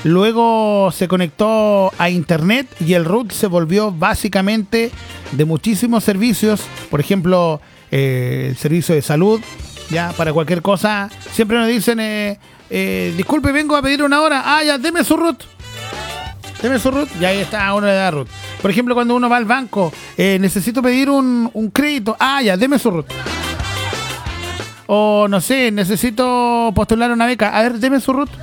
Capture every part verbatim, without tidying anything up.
Luego se conectó a internet y el root se volvió básicamente de muchísimos servicios. Por ejemplo, eh, el servicio de salud, ya, para cualquier cosa. Siempre nos dicen, eh, eh, disculpe, vengo a pedir una hora. Ah, ya, deme su root. Deme su root. Y ahí está, uno le da root. Por ejemplo, cuando uno va al banco, eh, necesito pedir un, un crédito. Ah, ya, deme su root. O no sé, necesito postular una beca. A ver, deme su root.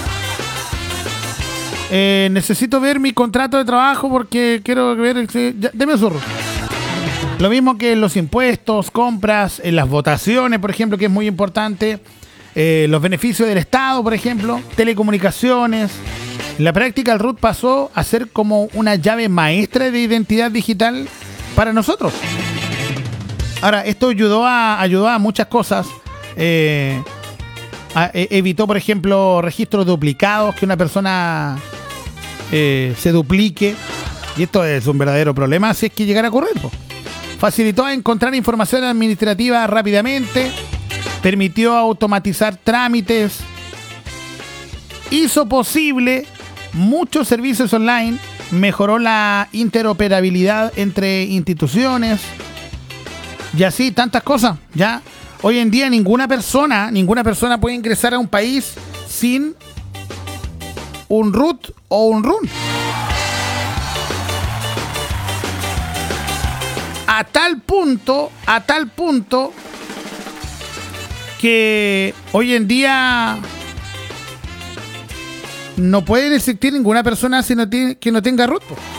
Eh, necesito ver mi contrato de trabajo porque quiero ver... El, ya, deme su root. Lo mismo que en los impuestos, compras, en las votaciones, por ejemplo, que es muy importante. Eh, los beneficios del Estado, por ejemplo. Telecomunicaciones. En la práctica, el root pasó a ser como una llave maestra de identidad digital para nosotros. Ahora, esto ayudó a, ayudó a muchas cosas. Eh, a, e, evitó, por ejemplo, registros duplicados, que una persona eh, se duplique. Y esto es un verdadero problema si es que llegara a ocurrir. Po. Facilitó encontrar información administrativa rápidamente. Permitió automatizar trámites. Hizo posible muchos servicios online. Mejoró la interoperabilidad entre instituciones. Y así, tantas cosas, ¿ya? Hoy en día ninguna persona, ninguna persona puede ingresar a un país sin un root o un run. A tal punto, a tal punto que hoy en día no puede existir ninguna persona si no tiene, que no tenga root.